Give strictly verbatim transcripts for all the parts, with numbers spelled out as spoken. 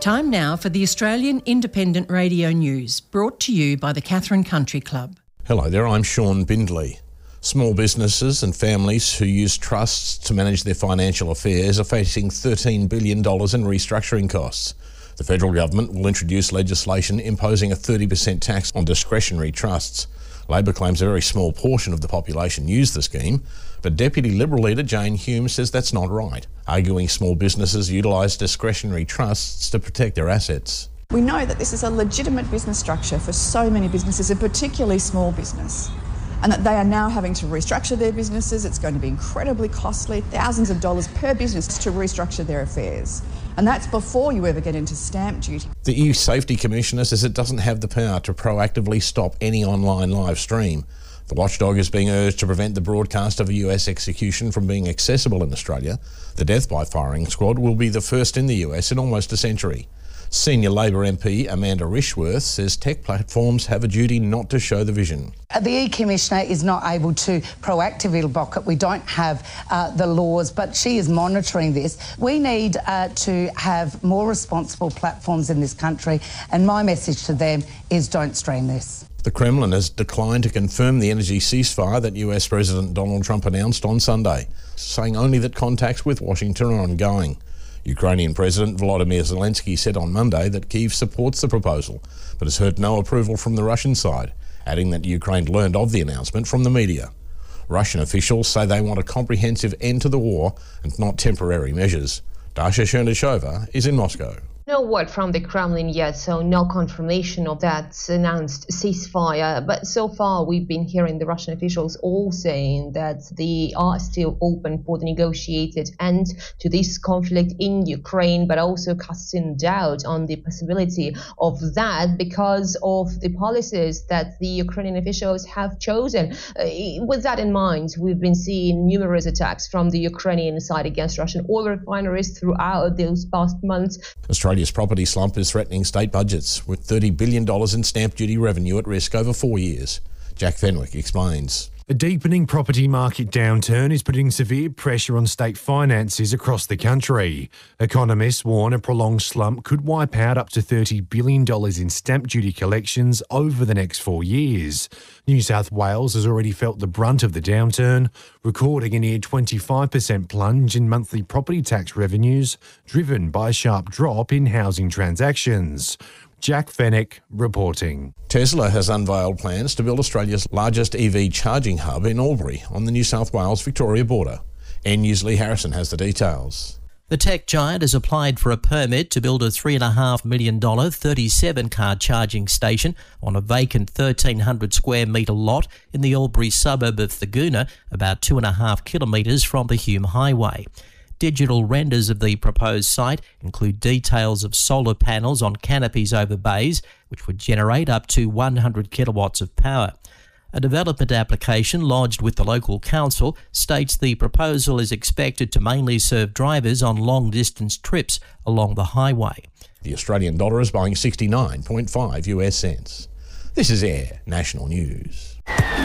Time now for the Australian Independent Radio News, brought to you by the Katherine Country Club. Hello there, I'm Sean Bindley. Small businesses and families who use trusts to manage their financial affairs are facing thirteen billion dollars in restructuring costs. The federal government will introduce legislation imposing a thirty percent tax on discretionary trusts. Labor claims a very small portion of the population use the scheme, but Deputy Liberal leader Jane Hume says that's not right, arguing small businesses utilise discretionary trusts to protect their assets. We know that this is a legitimate business structure for so many businesses, and particularly small business, and that they are now having to restructure their businesses. It's going to be incredibly costly, thousands of dollars per business to restructure their affairs. And that's before you ever get into stamp duty. The E U Safety Commissioner says it doesn't have the power to proactively stop any online live stream. The watchdog is being urged to prevent the broadcast of a U S execution from being accessible in Australia. The death by firing squad will be the first in the U S in almost a century. Senior Labor M P Amanda Rishworth says tech platforms have a duty not to show the vision. The E Commissioner is not able to proactively block it. We don't have uh, the laws, but she is monitoring this. We need uh, to have more responsible platforms in this country, and my message to them is don't stream this. The Kremlin has declined to confirm the energy ceasefire that U S President Donald Trump announced on Sunday, saying only that contacts with Washington are ongoing. Ukrainian President Volodymyr Zelensky said on Monday that Kyiv supports the proposal, but has heard no approval from the Russian side, adding that Ukraine learned of the announcement from the media. Russian officials say they want a comprehensive end to the war and not temporary measures. Dasha Chernyshova is in Moscow. No word from the Kremlin yet, so no confirmation of that announced ceasefire. But so far, we've been hearing the Russian officials all saying that they are still open for the negotiated end to this conflict in Ukraine, but also casting doubt on the possibility of that because of the policies that the Ukrainian officials have chosen. Uh, with that in mind, we've been seeing numerous attacks from the Ukrainian side against Russian oil refineries throughout those past months. Australia's property slump is threatening state budgets, with thirty billion dollars in stamp duty revenue at risk over four years. Jack Fenwick explains. A deepening property market downturn is putting severe pressure on state finances across the country. Economists warn a prolonged slump could wipe out up to thirty billion dollars in stamp duty collections over the next four years. New South Wales has already felt the brunt of the downturn, recording a near twenty-five percent plunge in monthly property tax revenues, driven by a sharp drop in housing transactions. Jack Fenwick reporting. Tesla has unveiled plans to build Australia's largest E V charging hub in Albury on the New South Wales-Victoria border. N News' Lee Harrison has the details. The tech giant has applied for a permit to build a three point five million dollars thirty-seven car charging station on a vacant thirteen hundred square metre lot in the Albury suburb of Thurgoona, about two and a half kilometres from the Hume Highway. Digital renders of the proposed site include details of solar panels on canopies over bays, which would generate up to one hundred kilowatts of power. A development application lodged with the local council states the proposal is expected to mainly serve drivers on long-distance trips along the highway. The Australian dollar is buying sixty-nine point five U S cents. This is Air National News.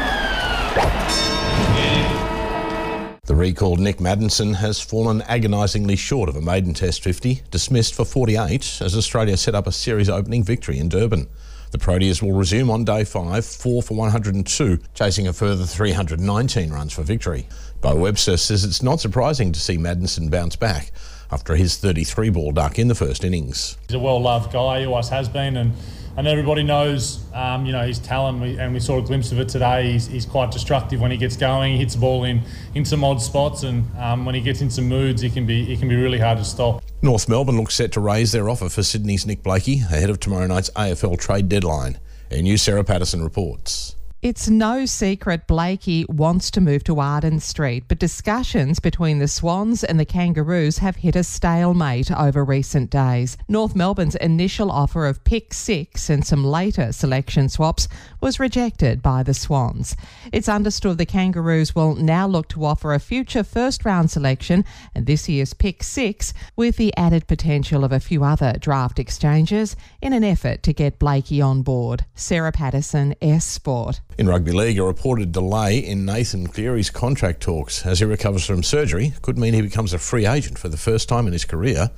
The recalled Nick Maddinson has fallen agonisingly short of a maiden Test fifty, dismissed for forty-eight as Australia set up a series-opening victory in Durban. The Proteas will resume on day five, four for one hundred two, chasing a further three hundred nineteen runs for victory. Bo Webster says it's not surprising to see Maddinson bounce back after his thirty-three ball duck in the first innings. He's a well-loved guy, he always has been, and And everybody knows, um, you know, his talent, we, and we saw a glimpse of it today. He's, he's quite destructive when he gets going. He hits the ball in, in some odd spots, and um, when he gets in some moods, he can be he can be really hard to stop. North Melbourne looks set to raise their offer for Sydney's Nick Blakey ahead of tomorrow night's A F L trade deadline. N News' Sarah Patterson reports. It's no secret Blakey wants to move to Arden Street, but discussions between the Swans and the Kangaroos have hit a stalemate over recent days. North Melbourne's initial offer of pick six and some later selection swaps was rejected by the Swans. It's understood the Kangaroos will now look to offer a future first-round selection and this year's pick six, with the added potential of a few other draft exchanges in an effort to get Blakey on board. Sarah Patterson, S Sport. In rugby league, a reported delay in Nathan Cleary's contract talks as he recovers from surgery could mean he becomes a free agent for the first time in his career.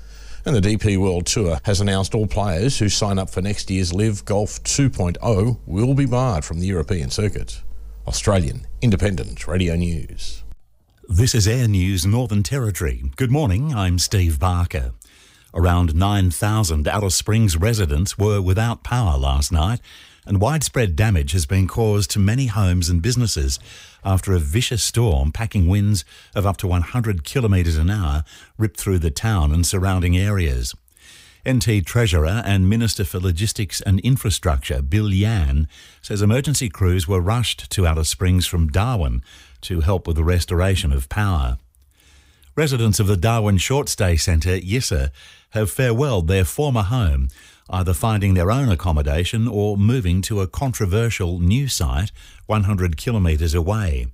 And the D P World Tour has announced all players who sign up for next year's Live Golf two point oh will be barred from the European circuit. Australian Independent Radio News. This is Air News Northern Territory. Good morning, I'm Steve Barker. Around nine thousand Alice Springs residents were without power last night, and widespread damage has been caused to many homes and businesses after a vicious storm packing winds of up to one hundred kilometres an hour ripped through the town and surrounding areas. N T Treasurer and Minister for Logistics and Infrastructure, Bill Yan, says emergency crews were rushed to Alice Springs from Darwin to help with the restoration of power. Residents of the Darwin Short Stay Centre, Yissa, have farewelled their former home, either finding their own accommodation or moving to a controversial new site one hundred kilometres away.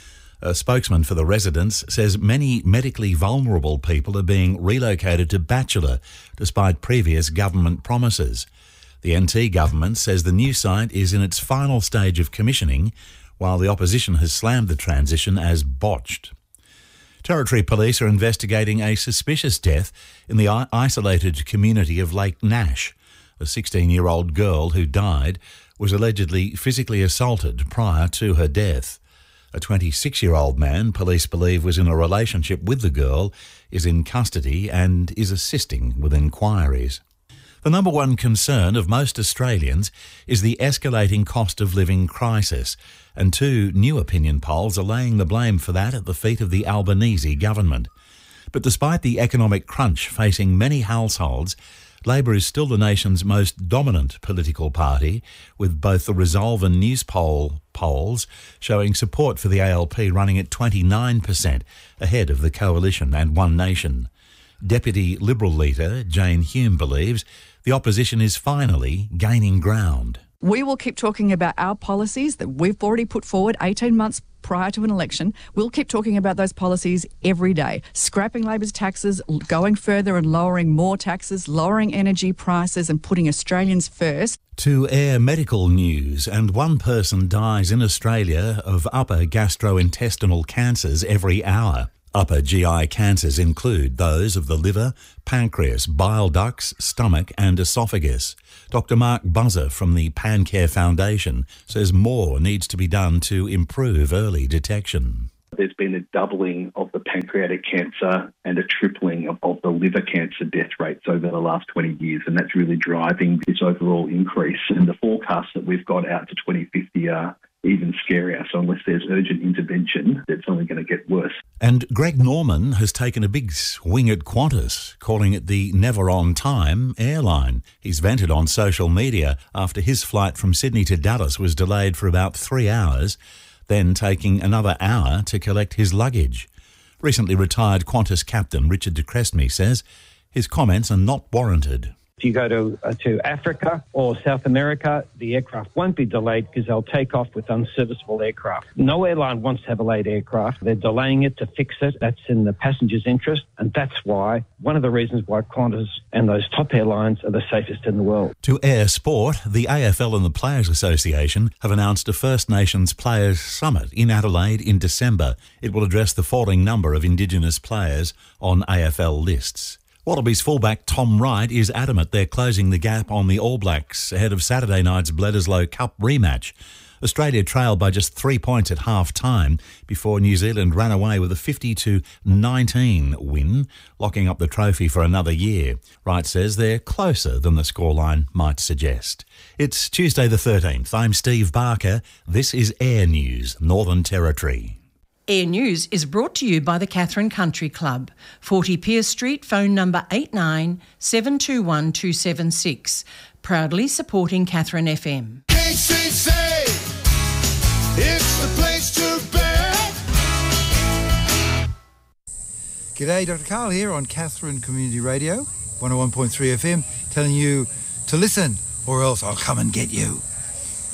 A spokesman for the residents says many medically vulnerable people are being relocated to Batchelor despite previous government promises. The N T government says the new site is in its final stage of commissioning, while the opposition has slammed the transition as botched. Territory Police are investigating a suspicious death in the isolated community of Lake Nash. A sixteen-year-old girl who died was allegedly physically assaulted prior to her death. A twenty-six-year-old man police believe was in a relationship with the girl is in custody and is assisting with inquiries. The number one concern of most Australians is the escalating cost of living crisis, and two new opinion polls are laying the blame for that at the feet of the Albanese government. But despite the economic crunch facing many households, Labor is still the nation's most dominant political party, with both the Resolve and Newspoll polls showing support for the A L P running at twenty-nine percent, ahead of the Coalition and One Nation. Deputy Liberal leader Jane Hume believes the opposition is finally gaining ground. We will keep talking about our policies that we've already put forward eighteen months prior to an election. We'll keep talking about those policies every day. Scrapping Labor's taxes, going further and lowering more taxes, lowering energy prices and putting Australians first. To air medical news, and one person dies in Australia of upper gastrointestinal cancers every hour. Upper G I cancers include those of the liver, pancreas, bile ducts, stomach and esophagus. Doctor Mark Buzzer from the PanCare Foundation says more needs to be done to improve early detection. There's been a doubling of the pancreatic cancer and a tripling of, of the liver cancer death rates over the last twenty years, and that's really driving this overall increase. And the forecasts that we've got out to twenty fifty are even scarier. So unless there's urgent intervention, it's only going to get worse. And Greg Norman has taken a big swing at Qantas, calling it the never on time airline. He's vented on social media after his flight from Sydney to Dallas was delayed for about three hours, then taking another hour to collect his luggage. Recently retired Qantas captain Richard de Crespigny says his comments are not warranted. If you go to uh, to Africa or South America, the aircraft won't be delayed because they'll take off with unserviceable aircraft. No airline wants to have a late aircraft. They're delaying it to fix it. That's in the passenger's interest, and that's why, one of the reasons why Qantas and those top airlines are the safest in the world. To air sport, the A F L and the Players Association have announced a First Nations Players Summit in Adelaide in December. It will address the falling number of Indigenous players on A F L lists. Wallabies fullback Tom Wright is adamant they're closing the gap on the All Blacks ahead of Saturday night's Bledisloe Cup rematch. Australia trailed by just three points at half-time before New Zealand ran away with a fifty to nineteen win, locking up the trophy for another year. Wright says they're closer than the scoreline might suggest. It's Tuesday the thirteenth. I'm Steve Barker. This is Air News, Northern Territory. Air News is brought to you by the Katherine Country Club, forty Pearce Street, phone number eight nine seven two one two seven six. Proudly supporting Katherine F M. K C C, it's the place to be. G'day, Doctor Carl here on Katherine Community Radio, one oh one point three F M, telling you to listen or else I'll come and get you.